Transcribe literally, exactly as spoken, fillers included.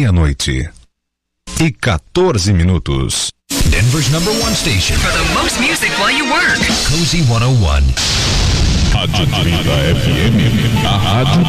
Meia-noite e quatorze minutos. Denver's number one station for the most music while you work. Cozy cento e um. Rádio Trinta F M, a rádio